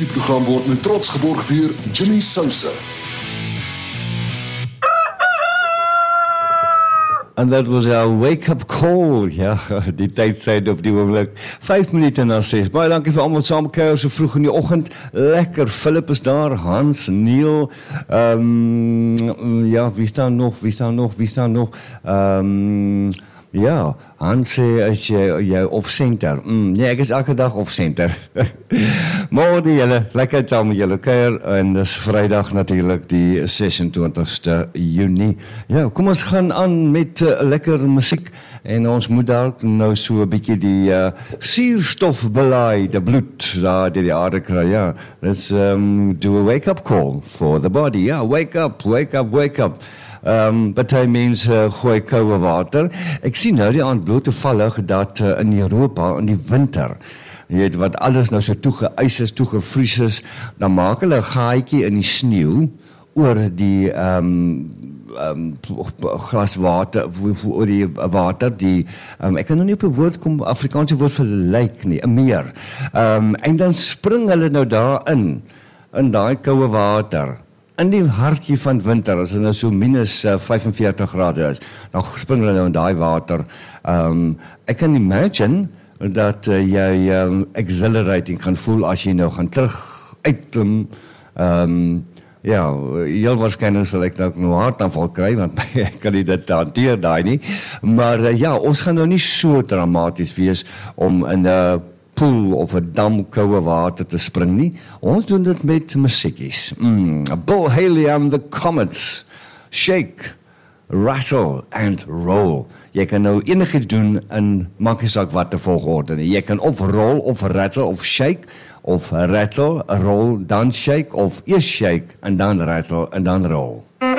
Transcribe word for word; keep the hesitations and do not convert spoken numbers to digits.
program word met trots geborg deur Jimmy Sousa. And that was our wake-up call, ja, die tydstyd op die oomblik, vyf minute na ses, baie dankie vir almal saam kuier so vroeg in die oggend, lekker, Philip is daar, Hans, Neil, um, ja, wie staan nog, wie staan nog, wie staan nog, um, ja, Hans sê, is jy, jy off-center, mm, nee, ek is elke dag off-center, maar die jylle, lekker saam met jylle kuier, en dis vrydag natuurlijk die sesentwintigste Junie, ja, kom ons gaan aan met uh, lekker musiek, en ons moet daar nou so 'n bietjie die uh, suurstofbelaaide bloed daar die, die aarde kry, ja, let's um, do a wake-up call for the body, ja, wake up, wake up, wake up, Um, party mense uh, gooi koue water. Ek sien nou die aand bloot toevallig dat uh, in Europa in die winter, jy weet wat alles nou so toegeys is, toegevries is, dan maak hulle 'n gaatjie in die sneeu oor die um, um, glas water, oor die water, die, um, ek kan nou nie op 'n woord kom, Afrikaanse woord vir lyk nie, 'n meer. Um, en dan spring hulle nou daarin, in daai koue water. In die hartjie van winter, as het nou so minus uh, vyfenveertig grade is, dan spring hulle nou in daai water. Um, ek kan imagine dat uh, jy um, exhilarating gaan voel as jy nou gaan terug uitklim. Um, ja, heel waarskynlik sal ek nou nou hartaanval kry, want ek kan nie dit hanteer daai nie. Maar uh, ja, ons gaan nou nie so dramaties wees om in 'n uh, pool of 'n dam koue water te spring nie. Ons doen dit met musiekies. Mm, Bill Haley and the Comets. Shake, rattle and roll. Jy kan nou enigiets doen in maak nie saak wat te volgorde nie. Jy kan of roll of rattle of shake of rattle, roll, dan shake of eers shake en dan rattle en dan roll.